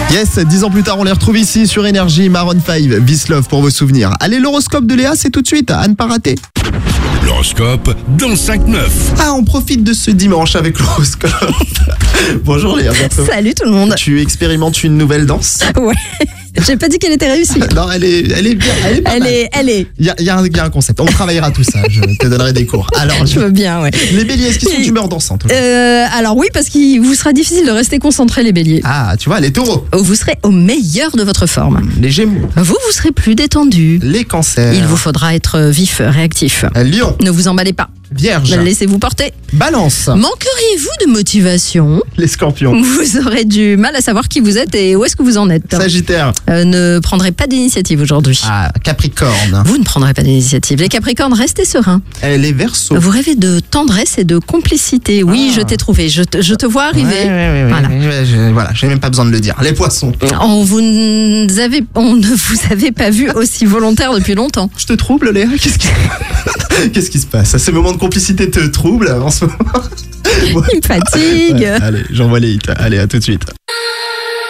Yes, 10 ans plus tard, on les retrouve ici sur Énergie, Maroon 5, This Love pour vos souvenirs. Allez, l'horoscope de Léa, c'est tout de suite, à ne pas rater. L'horoscope dans le 5-9. Ah, on profite de ce dimanche avec l'horoscope. Bonjour Léa, bientôt. Salut tout le monde. Tu expérimentes une nouvelle danse? Ouais. J'ai pas dit qu'elle était réussie. Non, elle est bien, Elle est. Il y a un concept, on travaillera tout ça, je te donnerai des cours. Alors, Je veux bien, ouais. les béliers, est-ce qu'ils sont d'humeur dansante? Alors oui, parce qu'il vous sera difficile de rester concentré, les béliers. Ah, tu vois, les taureaux, Vous serez au meilleur de votre forme. les gémeaux, Vous serez plus détendu. les cancers, Il vous faudra être vif, réactif. lion, Ne vous emballez pas. vierge, Laissez-vous porter. balance, Manqueriez-vous de motivation? les scorpions, Vous aurez du mal à savoir qui vous êtes et où est-ce que vous en êtes. sagittaire, Ne prendrez pas d'initiative aujourd'hui. ah, capricorne, Vous ne prendrez pas d'initiative. Les capricornes, restez sereins. les verseaux. Vous rêvez de tendresse et de complicité. Oui, je t'ai trouvé. Je te vois arriver. Ouais, Voilà. voilà, j'ai même pas besoin de le dire. Les poissons. On ne vous avait pas vu aussi volontaire depuis longtemps. Je te trouble, Léa? Qu'est-ce qui se passe? Ces moments de complicité te troublent en ce moment? Il me fatigue. Ouais, allez, j'envoie les hits. Allez, à tout de suite.